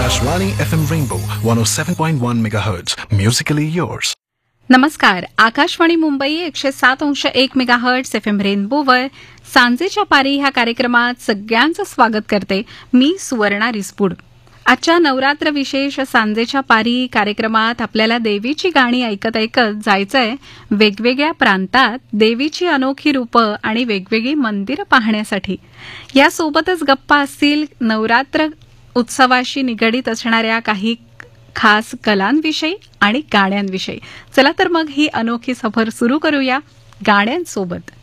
Akashvani FM Rainbow 107.1 MHz. Musically yours. नमस्कार. Akashvani Mumbai 107.1 megahertz FM रेनबोवर सांजेच्या पारी ह्या कार्यक्रमात सगळ्यांचं स्वागत करते. मी सुवर्णा रिसपूड. आजच्या नवरात्र विशेष सांजेच्या पारी कार्यक्रमात आपल्याला देवीची गाणी ऐकत ऐकत जायचंय वेगवेगळ्या प्रांतात देवीची अनोखी रूपं आणि वेगवेगळी मंदिरं पाहण्यासाठी. यासोबतच गप्पा असतील नवरात्र उत्सवाशी निगडीत असणाऱ्या काही खास कलांविषयी आणि गाण्यांविषयी. चला तर मग ही अनोखी सफर सुरू करूया गाण्यांसोबत.